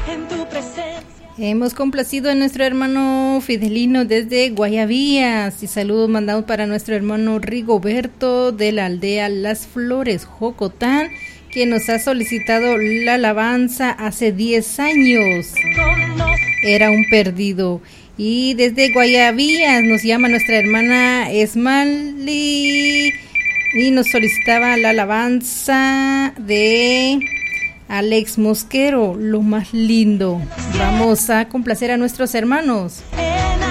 en tu presencia. Hemos complacido a nuestro hermano Fidelino desde Guayavías y saludos mandados para nuestro hermano Rigoberto de la aldea Las Flores, Jocotán, quien nos ha solicitado la alabanza hace 10 años. Era un perdido. Y desde Guayavías nos llama nuestra hermana Esmali y nos solicitaba la alabanza de Alex Mosquero, lo más lindo. Vamos a complacer a nuestros hermanos.